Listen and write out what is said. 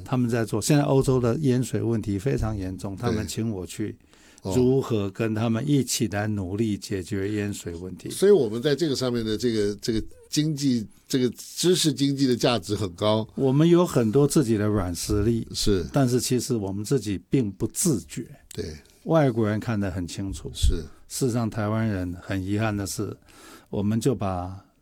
他们在做。现在欧洲的淹水问题非常严重，他们请我去如何跟他们一起来努力解决淹水问题。 所以我们在这个上面的这个经济，这个知识经济的价值很高。 我们有很多自己的软实力， 是， 但是其实我们自己并不自觉。 对， 外国人看得很清楚。 是， 事实上台湾人很遗憾的是，我们就把